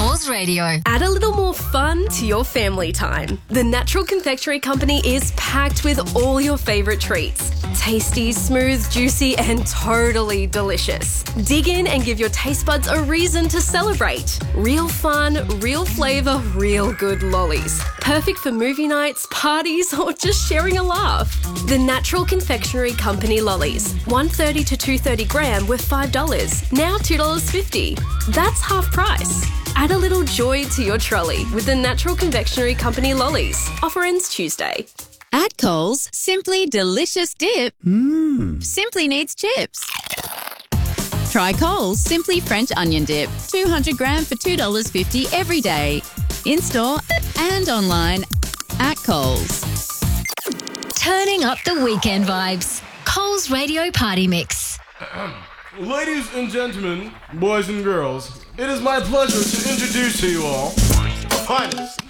Coles Radio. Add a little more fun to your family time. The Natural Confectionery Company is packed with all your favourite treats. Tasty, smooth, juicy and totally delicious. Dig in and give your taste buds a reason to celebrate. Real fun, real flavour, real good lollies. Perfect for movie nights, parties or just sharing a laugh. The Natural Confectionery Company lollies. 130 to 230 gram were $5. Now $2.50. That's half price. Add a little joy to your trolley with the Natural Confectionery Company lollies. Offer ends Tuesday. At Coles, Simply Delicious Dip simply needs chips. Try Coles Simply French Onion Dip, 200 gram for $2.50 every day. In-store and online at Coles. Turning up the weekend vibes. Coles Radio Party Mix. Ladies and gentlemen, boys and girls, it is my pleasure to introduce to you all the finest,